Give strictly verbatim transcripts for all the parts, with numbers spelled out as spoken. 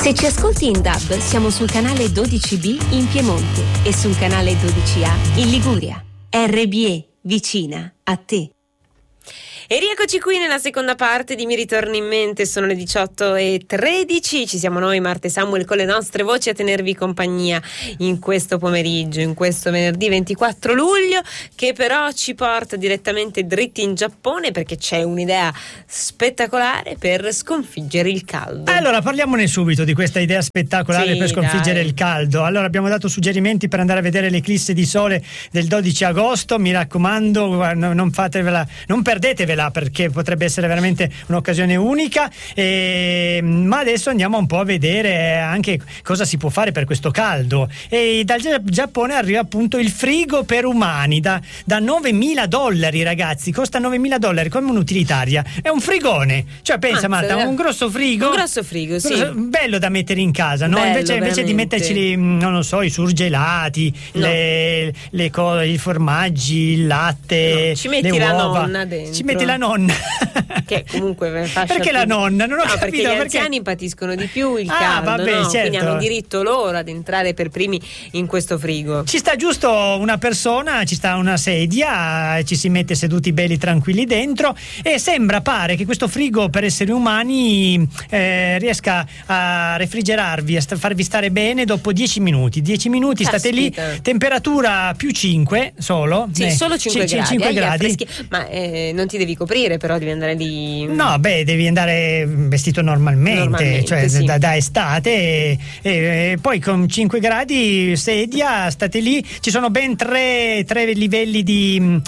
Se ci ascolti in D A B, siamo sul canale dodici B in Piemonte e sul canale dodici A in Liguria. R B E, vicina a te. E rieccoci qui nella seconda parte di Mi ritorni in mente. Sono le diciotto e tredici, ci siamo noi, Marta e Samuel, con le nostre voci a tenervi compagnia in questo pomeriggio, in questo venerdì ventiquattro luglio, che però ci porta direttamente dritti in Giappone, perché c'è un'idea spettacolare per sconfiggere il caldo. Allora parliamone subito di questa idea spettacolare Sì, per sconfiggere dai. il caldo. Allora abbiamo dato suggerimenti per andare a vedere l'eclisse di sole del dodici agosto. Mi raccomando, non fatevela, non perdetevela, perché potrebbe essere veramente un'occasione unica. E, ma adesso andiamo un po' a vedere anche cosa si può fare per questo caldo. E dal Giappone arriva appunto il frigo per umani da, da novemila dollari, ragazzi. Costa novemila dollari come un'utilitaria. È un frigone, cioè pensa, Mazza, Marta, un grosso frigo, un grosso frigo, sì, bello da mettere in casa, no? Bello, invece, invece di veramente. metterci, non lo so, i surgelati, No. le, le co- i formaggi, il latte, No, ci metti le la uova. nonna dentro. Ci metti la nonna. Che comunque fascia Perché la più- nonna? Non ho no, capito perché gli perché. anziani patiscono di più il Ah, caldo, vabbè, no? certo. Quindi hanno diritto loro ad entrare per primi in questo frigo. Ci sta giusto una persona, ci sta una sedia, ci si mette seduti belli tranquilli dentro e sembra, pare che questo frigo per esseri umani eh, riesca a refrigerarvi, a sta- farvi stare bene dopo dieci minuti. dieci minuti state lì, Caspita. temperatura più cinque solo. Sì, eh, solo cinque ci- ci- gradi, cinque eh, gli gradi. affreschi- ma eh, non ti devi coprire, però devi andare lì. No, beh, devi andare vestito normalmente, Normalmente, cioè sì. da, da estate e, e- e poi con cinque gradi sedia, state lì, ci sono ben tre, tre livelli di,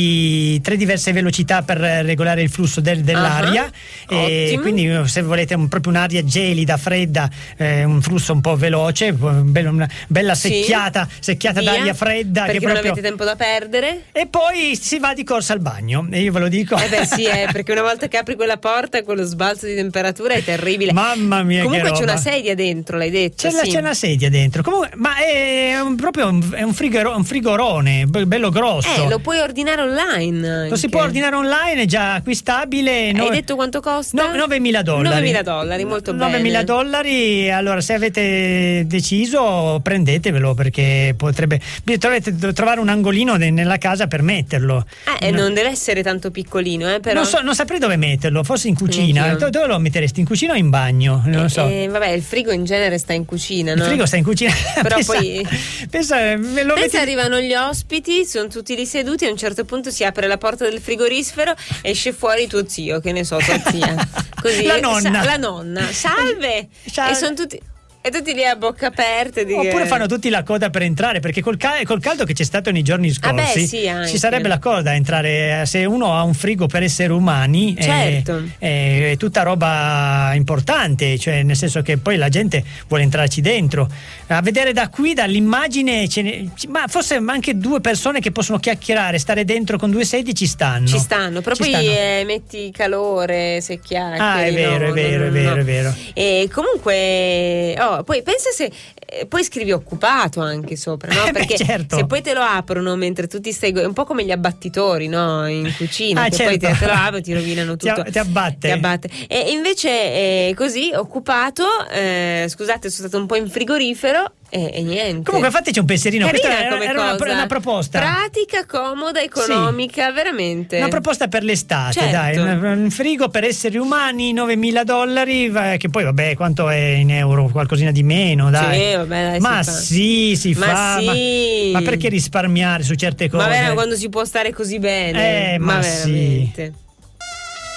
di tre diverse velocità per regolare il flusso del- dell'aria. Ah, E ottimo. quindi se volete un- proprio un'aria gelida, fredda, eh, un flusso un po' veloce, bello- una bella Sì. secchiata, secchiata Via, d'aria fredda perché che non proprio... avete tempo da perdere. E poi si va di corsa al bagno, e io ve lo dico. Eh beh sì, eh, perché una volta che apri quella porta, quello sbalzo di temperatura è terribile. Mamma mia, Comunque che c'è roba. una sedia dentro, l'hai detto. C'è, la- sì. c'è una sedia dentro. Comunque, ma è un, proprio un, è un, frigoro- un frigorone be- bello grosso. Eh, lo puoi ordinare online. Lo si anche. può ordinare online, è già acquistabile. Hai detto quanto costa? No, novemila dollari. novemila dollari, molto bene. novemila dollari. Allora, se avete deciso, prendetevelo, perché potrebbe dovete trovare un angolino de- nella casa per metterlo. Eh, No. non deve essere tanto piccolino, eh, però. Non, so, non saprei dove metterlo, forse in cucina. Anch'io. Do- Dove lo metteresti? In cucina o in bagno? Non lo so. Eh, vabbè, il frigo in genere sta in cucina, no? Il frigo sta in cucina. Però pensa, poi- pensa, me lo Pensa, metti- arrivano gli ospiti, sono tutti lì seduti, a un certo punto si apre la porta del frigorifero, esce fuori tuo zio, che ne so, tua zia. Così, La nonna. sa- la nonna. Salve! Salve. E sono tutti. E tutti lì a bocca aperta. Di Oppure che- fanno tutti la coda per entrare, perché col, cal- col caldo che c'è stato nei giorni Ah, beh, scorsi sì, anche. ci sarebbe la coda a entrare. Se uno ha un frigo per esseri umani, è- Certo. è, è tutta roba importante, cioè nel senso che poi la gente vuole entrarci dentro. A vedere da qui, dall'immagine, ce ne- ma forse anche due persone che possono chiacchierare, stare dentro con due sedie ci stanno. Ci stanno, però Ci poi stanno. eh, metti calore, se chiacchieri. Ah, è vero, no, è vero, no, è no, vero, no. è vero. E comunque, oh, poi pensa se. eh, Poi scrivi occupato anche sopra, no? Eh beh, Perché certo. se poi te lo aprono mentre tu ti stai. È un po' come gli abbattitori, no? In cucina, Ah, che poi certo. te, te lo aprono e ti rovinano Ti tutto. a- ti abbatte. Ti abbatte. E invece eh, così, occupato, eh, scusate, sono stato un po' in frigorifero. E, e niente. Comunque fateci un pensierino. Carina Questa era, come era una, cosa. una proposta. Pratica, comoda, economica, veramente. Una proposta per l'estate, Certo. dai, un, un frigo per esseri umani, novemila dollari, va- che poi vabbè, quanto è in euro? Qualcosina di meno, dai. Sì, vabbè, dai, ma si fa. sì, si Ma fa. sì. Ma, ma perché risparmiare su certe cose? Ma vera, quando si può stare così bene? Eh, ma sì. veramente.